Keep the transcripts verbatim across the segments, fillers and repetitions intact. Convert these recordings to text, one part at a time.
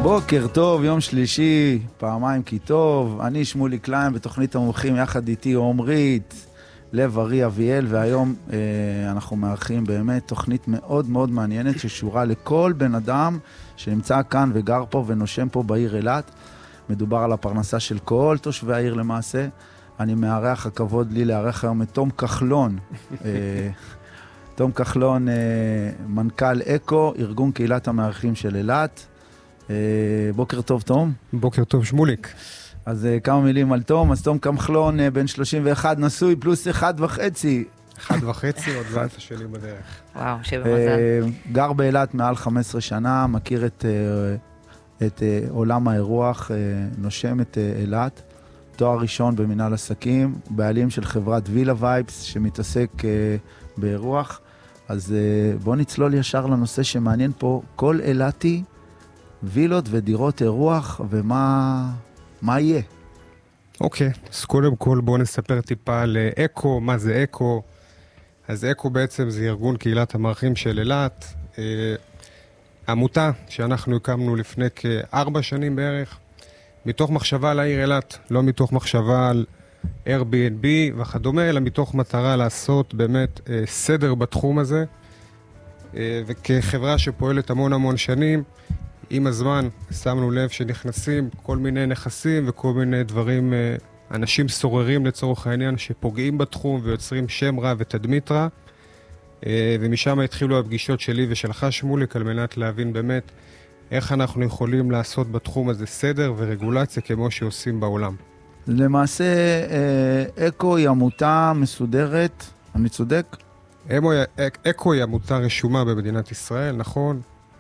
בוקר טוב, יום שלישי, פעמיים כי טוב. אני שמולי קליין בתוכנית המומחים, יחד איתי עומרית, לב ארי אביאל, והיום אה, אנחנו מארחים באמת תוכנית מאוד מאוד מעניינת ששורה לכל בן אדם שנמצא כאן וגר פה ונושם פה בעיר אילת. מדובר על הפרנסה של כל תושבי העיר למעשה. אני מארח, הכבוד לי לארח היום את תום כחלון. אה, תום כחלון, אה, מנכ"ל אקו, ארגון קהילת המארחים של אילת. בוקר טוב, תום. בוקר טוב, שמוליק. אז כמה מילים על תום. אז תום כחלון, בן שלושים ואחת, נשוי, פלוס אחד וחצי. אחד וחצי, עוד ועט השני בדרך. וואו, שבע מזל. גר באילת מעל חמש עשרה שנה, מכיר את, את עולם האירוח, נושם את אילת. תואר ראשון במנהל עסקים, בעלים של חברת וילה וייבס, שמתעסק באירוח. אז בוא נצלול ישר לנושא שמעניין פה, כל אילתי, וילות ודירות אירוח, ומה מה יהיה? אוקיי, אז קודם כל בואו נספר טיפה על אקו, מה זה אקו. אז אקו בעצם זה ארגון קהילת המארחים של אילת, אה, עמותה שאנחנו הקמנו לפני כארבע שנים בערך, מתוך מחשבה על העיר אילת, לא מתוך מחשבה על Airbnb וכדומה, אלא מתוך מטרה לעשות באמת אה, סדר בתחום הזה, אה, וכחברה שפועלת המון המון שנים, עם הזמן שמנו לב שנכנסים כל מיני נכסים וכל מיני דברים, אנשים סוררים לצורך העניין שפוגעים בתחום ויוצרים שם רע ותדמית רע, ומשם התחילו הפגישות שלי ושלך שמוליק על מנת להבין באמת איך אנחנו יכולים לעשות בתחום הזה סדר ורגולציה כמו שעושים בעולם. למעשה אקו היא עמותה מסודרת, אני צודק? אקו היא עמותה רשומה במדינת ישראל, נכון?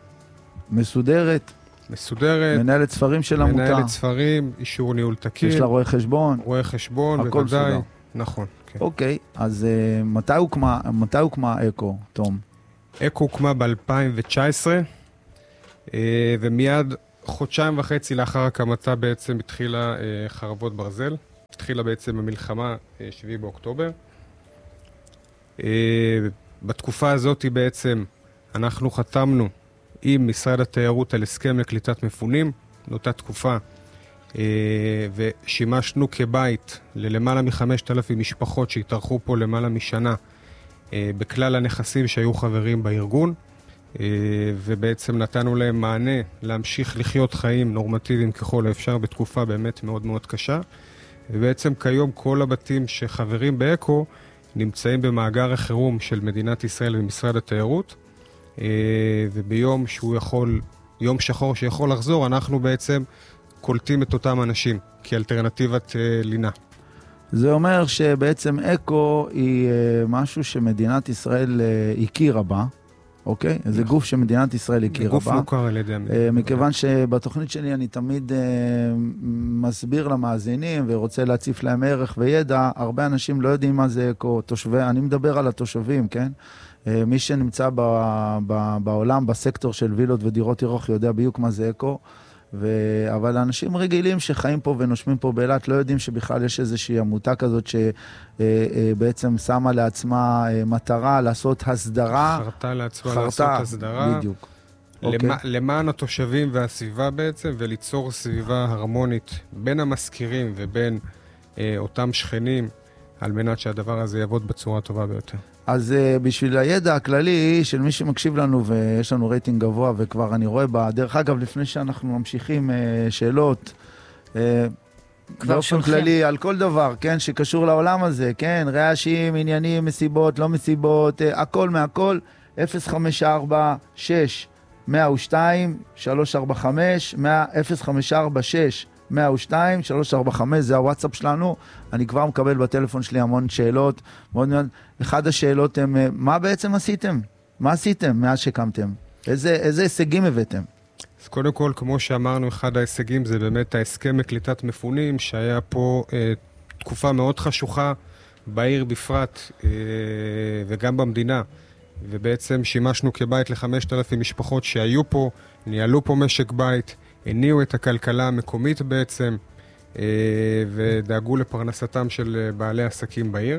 מסודרת. מסודרת. מנהלת ספרים של עמותה. מנהלת ספרים, אישור ניהול תקין. יש לה רואה חשבון. רואה חשבון, הכל בוודאי. מסודר. נכון. כן. אוקיי, אז uh, מתי הוקמה, מתי הוקמה אקו, תום? אקו הוקמה ב-אלפיים תשע עשרה, uh, ומיד חודשיים וחצי לאחר הקמתה בעצם התחילה uh, חרבות ברזל. התחילה בעצם המלחמה uh, שביעי באוקטובר. Uh, בתקופה הזאת בעצם אנחנו חתמנו עם משרד התיירות על הסכם לקליטת מפונים, לאותה תקופה, ושימשנו כבית ללמעלה מחמשת אלפים משפחות שהתארחו פה למעלה משנה בכלל הנכסים שהיו חברים בארגון, ובעצם נתנו להם מענה להמשיך לחיות חיים נורמטיביים ככל האפשר בתקופה באמת מאוד מאוד קשה, ובעצם כיום כל הבתים שחברים באקו נמצאים במאגר החירום של מדינת ישראל ומשרד התיירות, וביום שהוא יכול, יום שחור שיכול לחזור, אנחנו בעצם קולטים את אותם אנשים כאלטרנטיבת לינה. זה אומר שבעצם אקו היא משהו שמדינת ישראל הכירה בה, אוקיי? זה גוף שמדינת ישראל הכירה בה. גוף מוכר על ידי המדינה. מכיוון שבתוכנית שלי אני תמיד מסביר למאזינים ורוצה להציף להם ערך וידע, הרבה אנשים לא יודעים מה זה אקו, תושבי, אני מדבר על התושבים, כן? מי שנמצא ב, ב, בעולם, בסקטור של וילות ודירות אירוח, יודע בדיוק מה זה אקו, ו... אבל אנשים רגילים שחיים פה ונושמים פה באילת לא יודעים שבכלל יש איזושהי עמותה כזאת שבעצם שמה לעצמה מטרה לעשות הסדרה. חרטה לעצמה חרטה, לעשות הסדרה. בדיוק. למע... okay. למען התושבים והסביבה בעצם, וליצור סביבה הרמונית בין המזכירים ובין אה, אותם שכנים, על מנת שהדבר הזה יעבוד בצורה טובה ביותר. אז uh, בשביל הידע הכללי של מי שמקשיב לנו, ויש לנו רייטינג גבוה, וכבר אני רואה בדרך אגב, לפני שאנחנו ממשיכים uh, שאלות, uh, באופן כללי על כל דבר, כן, שקשור לעולם הזה, כן, רעשים, עניינים, מסיבות, לא מסיבות, uh, הכל מהכל, אפס חמש ארבע שש מאה ושתיים שלוש ארבע חמש, אפס חמש ארבע שש מאה ושתיים שלוש ארבע חמש, זה הוואטסאפ שלנו. אני כבר מקבל בטלפון שלי המון שאלות. מאוד מאוד. אחד השאלות הם, מה בעצם עשיתם? מה עשיתם מאז שקמתם? איזה, איזה הישגים הבאתם? אז קודם כל, כמו שאמרנו, אחד ההישגים זה באמת ההסכם לקליטת מפונים, שהיה פה אה, תקופה מאוד חשוכה בעיר בפרט אה, וגם במדינה. ובעצם שימשנו כבית לחמשת אלפים משפחות שהיו פה, ניהלו פה משק בית, הניעו את הכלכלה המקומית בעצם, ודאגו לפרנסתם של בעלי עסקים בעיר.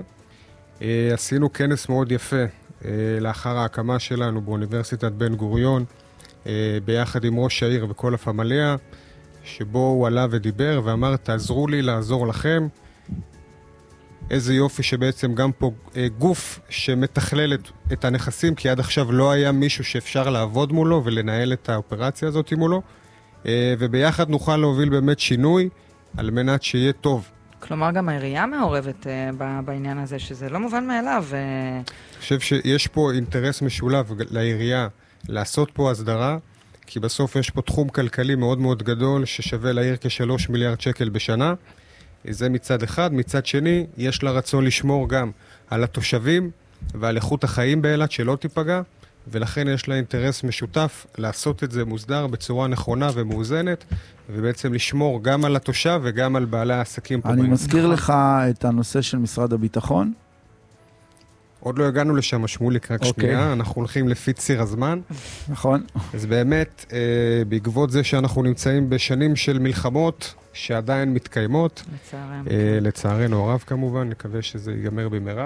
עשינו כנס מאוד יפה לאחר ההקמה שלנו באוניברסיטת בן גוריון, ביחד עם ראש העיר וכל הפמליה, שבו הוא עלה ודיבר ואמר, תעזרו לי לעזור לכם. איזה יופי שבעצם גם פה גוף שמתכלל את, את הנכסים, כי עד עכשיו לא היה מישהו שאפשר לעבוד מולו ולנהל את האופרציה הזאת מולו, וביחד נוכל להוביל באמת שינוי על מנת שיהיה טוב. כלומר, גם העירייה מעורבת בעניין הזה, שזה לא מובן מאליו. אני חושב שיש פה אינטרס משולב לעירייה לעשות פה הסדרה, כי בסוף יש פה תחום כלכלי מאוד מאוד גדול, ששווה לעיר כשלוש מיליארד שקל בשנה. זה מצד אחד. מצד שני, יש לה רצון לשמור גם על התושבים ועל איכות החיים באילת שלא תיפגע, ולכן יש לה אינטרס משותף לעשות את זה מוסדר בצורה נכונה ומאוזנת, ובעצם לשמור גם על התושב וגם על בעלי העסקים פה. אני מזכיר לך את הנושא של משרד הביטחון. עוד לא הגענו לשם, שמוליק, רק שנייה, אנחנו הולכים לפי ציר הזמן. נכון. אז באמת, בעקבות זה שאנחנו נמצאים בשנים של מלחמות שעדיין מתקיימות, לצערנו הרב כמובן, נקווה שזה ייגמר במהרה,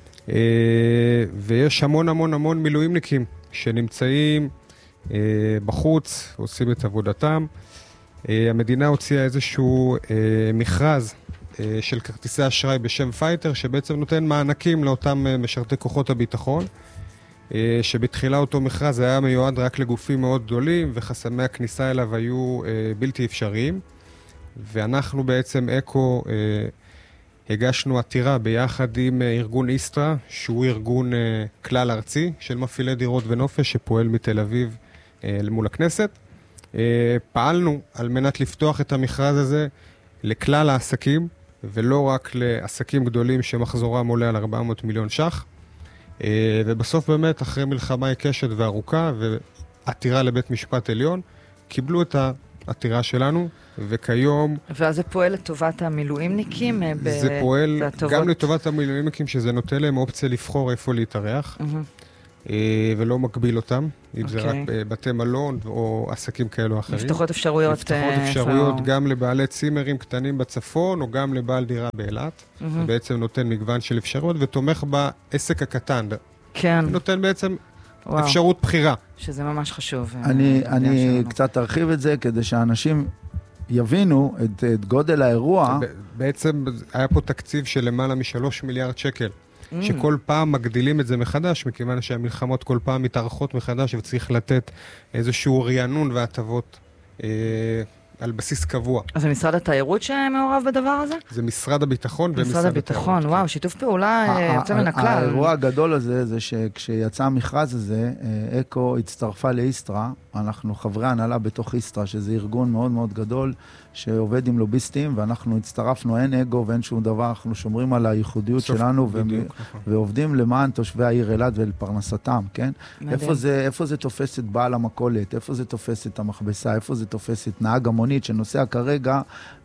ויש המון המון המון מילואימניקים שנמצאים בחוץ, עושים את עבודתם. המדינה הוציאה איזשהו מכרז של כרטיסי אשראי בשם פייטר, שבעצם נותן מענקים לאותם משרתי כוחות הביטחון, שבתחילה אותו מכרז היה מיועד רק לגופים מאוד גדולים, וחסמי הכניסה אליו היו בלתי אפשריים. ואנחנו בעצם אקו הגשנו עתירה ביחד עם ארגון איסטרה, שהוא ארגון כלל ארצי של מפעילי דירות ונופש, שפועל מתל אביב מול הכנסת. פעלנו על מנת לפתוח את המכרז הזה לכלל העסקים, ולא רק לעסקים גדולים שמחזורם עולה על ארבע מאות מיליון ש"ח. ובסוף באמת, אחרי מלחמה עיקשת וארוכה, ועתירה לבית משפט עליון, קיבלו את העתירה שלנו, וכיום... ואז זה פועל לטובת המילואימניקים? זה פועל גם לטובת המילואימניקים, שזה נותן להם אופציה לבחור איפה להתארח, ולא מקביל אותם, אם זה רק בתי מלון או עסקים כאלו או אחרים. נפתחות אפשרויות. נפתחות אפשרויות גם לבעלי צימרים קטנים בצפון, או גם לבעל דירה באילת. זה בעצם נותן מגוון של אפשרויות, ותומך בעסק הקטן. כן. נותן בעצם אפשרות בחירה. שזה ממש חשוב. אני קצת ארחיב את זה, כדי שאנשים יבינו את גודל האירוע. בעצם היה פה תקציב של למעלה משלוש מיליארד שקל. שכל פעם מגדילים את זה מחדש, מכיוון שהמלחמות כל פעם מתארכות מחדש, וצריך לתת איזשהו רענון והטבות אה, על בסיס קבוע. אז זה משרד התיירות שמעורב בדבר הזה? זה משרד הביטחון ומשרד משרד הביטחון, התיירות. וואו, שיתוף פעולה יוצא מן הכלל. האירוע הגדול הזה, זה שכשיצא המכרז הזה, אקו הצטרפה לאיסטרה, אנחנו חברי הנהלה בתוך איסטרה, שזה ארגון מאוד מאוד גדול, שעובד עם לוביסטים, ואנחנו הצטרפנו, אין אגו ואין שום דבר, אנחנו שומרים על הייחודיות שלנו, ועובדים למען תושבי העיר אילת ולפרנסתם, כן? איפה זה, איפה זה תופס את בעל המכולת, איפה זה תופס את המכבסה, איפה זה תופס את נהג המונית שנוסע כרגע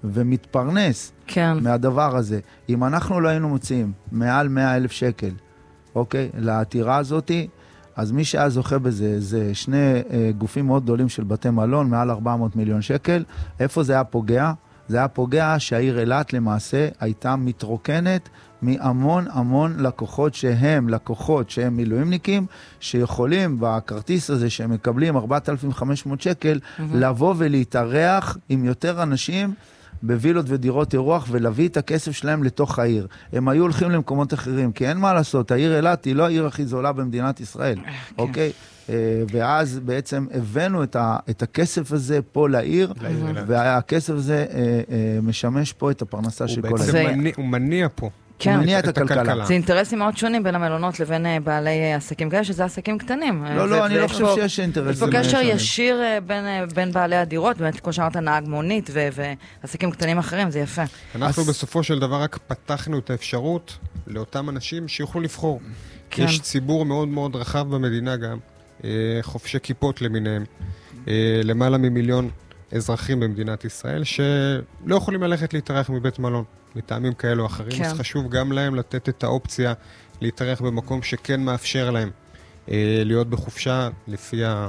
ומתפרנס מהדבר הזה. אם אנחנו לא היינו מוצאים מעל מאה אלף שקל, אוקיי, לעתירה הזאת, אז מי שהיה זוכה בזה, זה שני uh, גופים מאוד גדולים של בתי מלון, מעל ארבע מאות מיליון שקל. איפה זה היה פוגע? זה היה פוגע שהעיר אילת למעשה הייתה מתרוקנת מהמון המון לקוחות שהם, לקוחות שהם מילואימניקים, שיכולים בכרטיס הזה שהם מקבלים ארבעת אלפים וחמש מאות שקל, mm-hmm. לבוא ולהתארח עם יותר אנשים, בווילות ודירות אירוח, ולהביא את הכסף שלהם לתוך העיר. הם היו הולכים למקומות אחרים, כי אין מה לעשות, העיר אילת היא לא העיר הכי זולה במדינת ישראל, אוקיי? ואז בעצם הבאנו את הכסף הזה פה לעיר, והכסף הזה משמש פה את הפרנסה של כל העיר. הוא מניע פה. כן, מניע את הכלכלה. זה אינטרסים מאוד שונים בין המלונות לבין בעלי עסקים כאלה, שזה עסקים קטנים. לא, לא, אני לא חושב שיש אינטרסים. יש פה קשר ישיר בין בעלי הדירות, באמת, כמו שאמרת, נהג מונית ועסקים קטנים אחרים, זה יפה. אנחנו בסופו של דבר רק פתחנו את האפשרות לאותם אנשים שיוכלו לבחור. יש ציבור מאוד מאוד רחב במדינה גם, חופשי כיפות למיניהם, למעלה ממיליון אזרחים במדינת ישראל, שלא יכולים ללכת להתארח מבית מלון. מטעמים כאלו או אחרים, כן. אז חשוב גם להם לתת את האופציה להתארח במקום שכן מאפשר להם אה, להיות בחופשה לפי ה...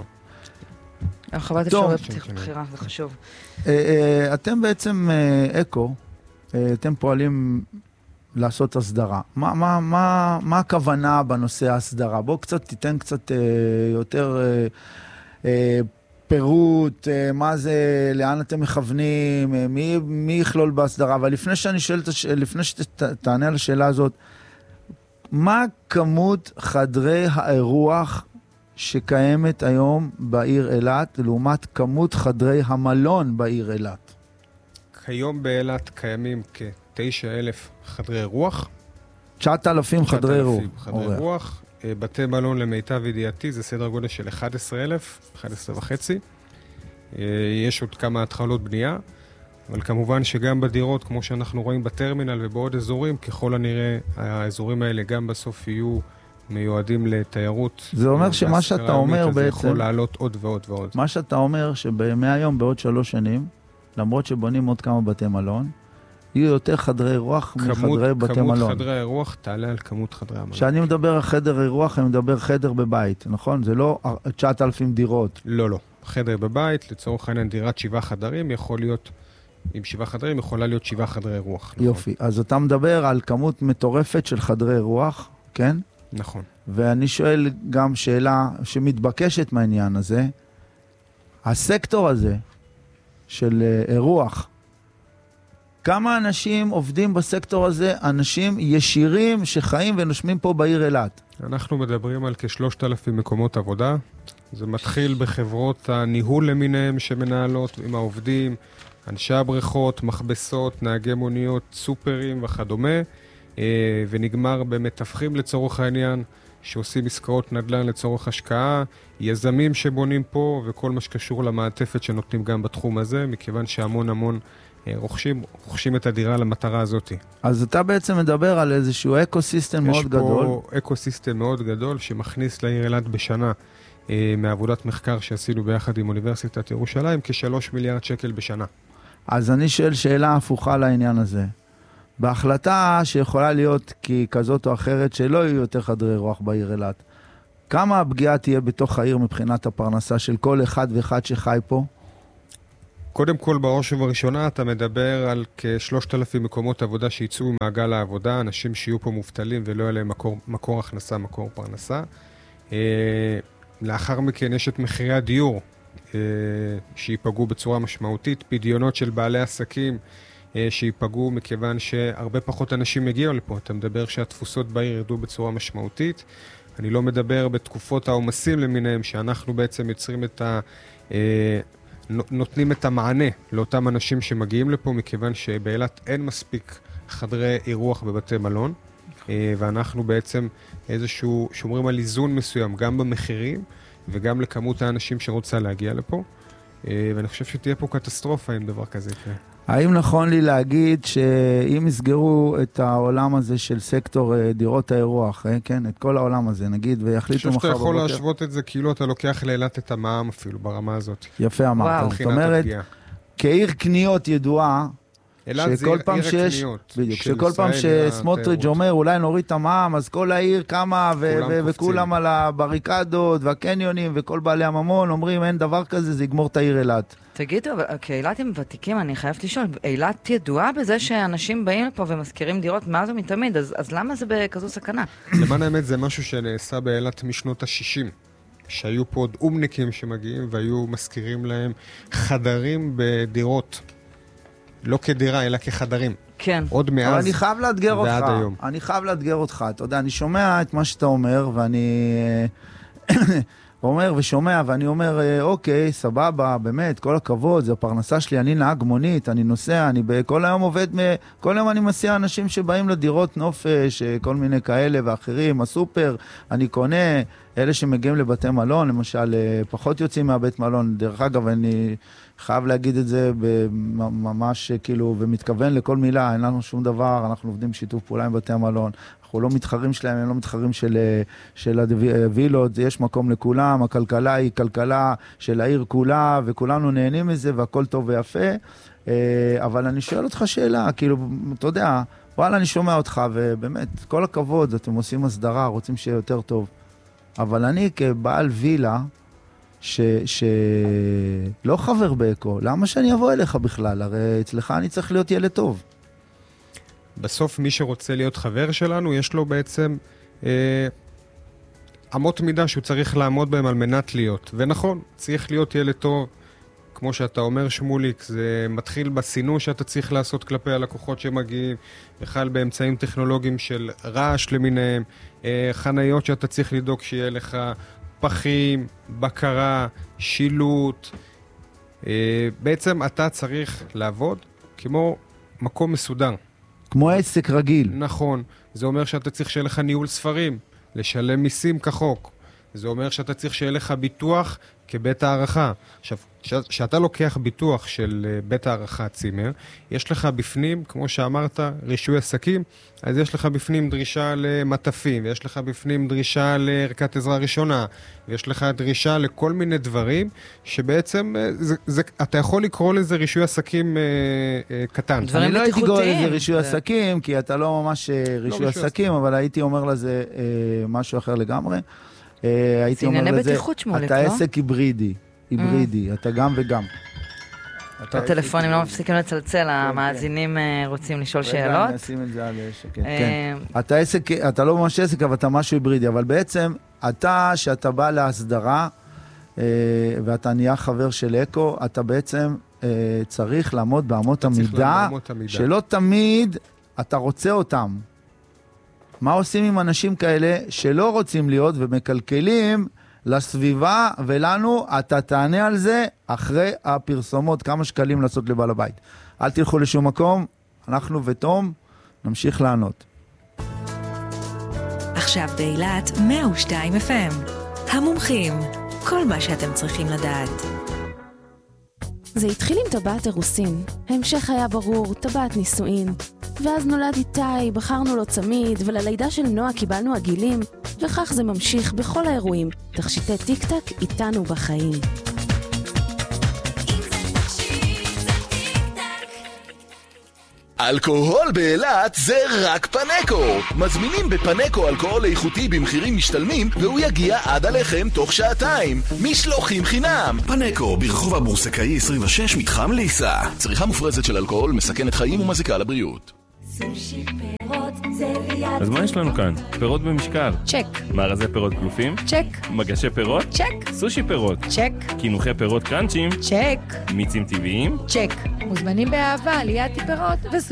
הרחבת אפשרויות בחירה, זה חשוב. אה, אה, אתם בעצם, אה, אקו, אה, אתם פועלים לעשות הסדרה. מה, מה, מה, מה הכוונה בנושא ההסדרה? בואו קצת תיתן קצת אה, יותר... אה, אה, פירוט, מה זה, לאן אתם מכוונים, מי, מי יכלול בהסדרה, אבל לפני שאני שואל, לפני שתענה על השאלה הזאת, מה כמות חדרי האירוח שקיימת היום בעיר אילת, לעומת כמות חדרי המלון בעיר אילת? כיום באילת קיימים כ-תשעה אלף חדרי אירוח. תשעת אלפים חדרי אירוח. חדרי אירוח. בתי מלון למיטב ידיעתי זה סדר גודל של אחד עשר אלף, אחד עשר וחצי. יש עוד כמה התחלות בנייה, אבל כמובן שגם בדירות, כמו שאנחנו רואים בטרמינל ובעוד אזורים, ככל הנראה האזורים האלה גם בסוף יהיו מיועדים לתיירות. זה אומר שמה שאתה אומר בעצם... זה יכול לעלות עוד ועוד ועוד. מה שאתה אומר שמהיום בעוד שלוש שנים, למרות שבונים עוד כמה בתי מלון, יהיו יותר חדרי אירוח מחדרי בתי מלון. כמות חדרי אירוח תעלה על כמות חדרי המלון. כשאני מדבר על חדר אירוח, אני מדבר חדר בבית, נכון? זה לא תשעת אלפים דירות. לא, לא. חדר בבית, לצורך העניין דירת שבעה חדרים, יכול להיות, עם שבעה חדרים, יכולה להיות שבעה חדרי אירוח. יופי. אז אתה מדבר על כמות מטורפת של חדרי אירוח, כן? נכון. ואני שואל גם שאלה שמתבקשת מהעניין הזה, הסקטור הזה של אירוח, כמה אנשים עובדים בסקטור הזה, אנשים ישירים שחיים ונושמים פה בעיר אילת? אנחנו מדברים על כשלושת אלפים מקומות עבודה. זה מתחיל בחברות הניהול למיניהם שמנהלות עם העובדים, אנשי הבריכות, מכבסות, נהגי מוניות, סופרים וכדומה, ונגמר במתווכים לצורך העניין, שעושים עסקאות נדל"ן לצורך השקעה, יזמים שבונים פה וכל מה שקשור למעטפת שנותנים גם בתחום הזה, מכיוון שהמון המון רוכשים, רוכשים את הדירה למטרה הזאת. אז אתה בעצם מדבר על איזשהו אקוסיסטם מאוד גדול. יש פה אקוסיסטם מאוד גדול שמכניס לעיר אילת בשנה, אה, מעבודת מחקר שעשינו ביחד עם אוניברסיטת ירושלים, כשלוש מיליארד שקל בשנה. אז אני שואל שאלה הפוכה לעניין הזה. בהחלטה שיכולה להיות כי כזאת או אחרת שלא יהיו יותר חדרי אירוח בעיר אילת, כמה הפגיעה תהיה בתוך העיר מבחינת הפרנסה של כל אחד ואחד שחי פה? קודם כל, בראש ובראשונה, אתה מדבר על כשלושת אלפים מקומות עבודה שיצאו ממעגל העבודה, אנשים שיהיו פה מובטלים ולא יהיה להם מקור, מקור הכנסה, מקור פרנסה. אה, לאחר מכן יש את מחירי הדיור, אה, שיפגעו בצורה משמעותית, פדיונות של בעלי עסקים אה, שיפגעו מכיוון שהרבה פחות אנשים הגיעו לפה. אתה מדבר שהתפוסות בעיר ירדו בצורה משמעותית. אני לא מדבר בתקופות העומסים למיניהם, שאנחנו בעצם יוצרים את ה... אה, נותנים את המענה לאותם אנשים שמגיעים לפה, מכיוון שבאילת אין מספיק חדרי אירוח בבתי מלון, ואנחנו בעצם איזשהו שומרים על איזון מסוים, גם במחירים וגם לכמות האנשים שרוצה להגיע לפה, ואני חושב שתהיה פה קטסטרופה אם דבר כזה יקרה. האם נכון לי להגיד שאם יסגרו את העולם הזה של סקטור דירות האירוח, כן, את כל העולם הזה, נגיד, ויחליטו מחר בבוקר... אני חושב שאתה יכול להשוות את זה כאילו אתה לוקח לאילת את המע"מ אפילו ברמה הזאת. יפה אמרת. זאת אומרת, כעיר קניות ידועה, שכל פעם שיש, בדיוק, שכל פעם שסמוטריץ' אומר, אולי נוריד את המע"מ, אז כל העיר קמה וכולם על הבריקדות והקניונים וכל בעלי הממון אומרים, אין דבר כזה, זה יגמור את העיר אילת. תגידו, כאילת עם ותיקים, אני חייבת לשאול, אילת ידועה בזה שאנשים באים לפה ומזכירים דירות מאז ומתמיד, אז, אז למה זה בכזו סכנה? למען האמת, זה משהו שנעשה באילת משנות ה-שישים, שהיו פה עוד אומניקים שמגיעים והיו מזכירים להם חדרים בדירות, לא כדירה, אלא כחדרים. כן. עוד מאז אבל אני חייב לאתגר אותך. ועד היום. אני חייב לאתגר אותך. אתה יודע, אני שומע את מה שאתה אומר, ואני אומר ושומע, ואני אומר, אוקיי, סבבה, באמת, כל הכבוד, זה הפרנסה שלי, אני נהג מונית, אני נוסע, אני כל היום עובד, כל היום אני מסיע אנשים שבאים לדירות נופש, כל מיני כאלה ואחרים, הסופר, אני קונה, אלה שמגיעים לבתי מלון, למשל, פחות יוצאים מהבית מלון, דרך אגב, אני חייב להגיד את זה ממש כאילו, ומתכוון לכל מילה, אין לנו שום דבר, אנחנו עובדים בשיתוף פעולה עם בתי המלון, אנחנו לא מתחרים שלהם, הם לא מתחרים של, של הווילות, יש מקום לכולם, הכלכלה היא כלכלה של העיר כולה, וכולנו נהנים מזה, והכל טוב ויפה, אבל אני שואל אותך שאלה, כאילו, אתה יודע, וואלה, אני שומע אותך, ובאמת, כל הכבוד, אתם עושים הסדרה, רוצים שיהיה יותר טוב, אבל אני כבעל וילה, שלא חבר באקו, למה שאני אבוא אליך בכלל? הרי אצלך אני צריך להיות ילד טוב. בסוף מי שרוצה להיות חבר שלנו, יש לו בעצם אה, אמות מידה שהוא צריך לעמוד בהם על מנת להיות. ונכון, צריך להיות ילד טוב, כמו שאתה אומר שמוליק, זה מתחיל בסינוי שאתה צריך לעשות כלפי הלקוחות שמגיעים, בכלל באמצעים טכנולוגיים של רעש למיניהם, חניות שאתה צריך לדאוג שיהיה לך, פחים, בקרה, שילוט. בעצם אתה צריך לעבוד כמו מקום מסודר. כמו עסק רגיל. נכון. זה אומר שאתה צריך שיהיה לך ניהול ספרים, לשלם מיסים כחוק. זה אומר שאתה צריך שיהיה לך ביטוח כבית הערכה. עכשיו, כשאתה לוקח ביטוח של בית הערכה צימר, יש לך בפנים, כמו שאמרת, רישוי עסקים, אז יש לך בפנים דרישה למטפים, ויש לך בפנים דרישה לערכת עזרה ראשונה, ויש לך דרישה לכל מיני דברים, שבעצם זה, זה, אתה יכול לקרוא לזה רישוי עסקים אה, אה, קטן. אני לא הייתי קורא לזה רישוי עסקים, כי אתה לא ממש רישוי עסקים, אבל הייתי אומר לזה אה, משהו אחר לגמרי. הייתי אומר לזה, אתה עסק היברידי, היברידי, אתה גם וגם. הטלפונים לא מפסיקים לצלצל, המאזינים רוצים לשאול שאלות. רגע, נשים את זה על שקט. אתה עסק, אתה לא ממש עסק, אבל אתה משהו היברידי, אבל בעצם אתה, שאתה בא להסדרה, ואתה נהיה חבר של אקו, אתה בעצם צריך לעמוד באמות המידה, שלא תמיד אתה רוצה אותם. מה עושים עם אנשים כאלה שלא רוצים להיות ומקלקלים לסביבה ולנו? אתה תענה על זה אחרי הפרסומות, כמה שקלים לעשות לבעל הבית. אל תלכו לשום מקום, אנחנו ותום נמשיך לענות. עכשיו באילת מאה ושתיים אף אם. המומחים, כל מה שאתם צריכים לדעת. זה התחיל עם טבעת אירוסין, ההמשך היה ברור, טבעת נישואין. ואז נולד איתי, בחרנו לו צמיד, וללידה של נועה קיבלנו עגילים, וכך זה ממשיך בכל האירועים. תכשיטי טיק טק איתנו בחיים. אלכוהול באילת זה רק פנקו. מזמינים בפנקו אלכוהול איכותי במחירים משתלמים, והוא יגיע עד עליכם תוך שעתיים. משלוחים חינם. פנקו ברחוב הבורסקאי עשרים ושש מתחם ליסה. צריכה מופרזת של אלכוהול מסכנת חיים ומזיקה לבריאות. סושי פירות זה ליד. אז מה יש לנו כאן? פירות במשקל. צ'ק. מארזי פירות קלופים? צ'ק. מגשי פירות? צ'ק. סושי פירות? צ'ק. קינוחי פירות קראנצ'ים? צ'ק. מיצים טבעיים? צ'ק. מוזמנים באהבה ליד פירות וסושי.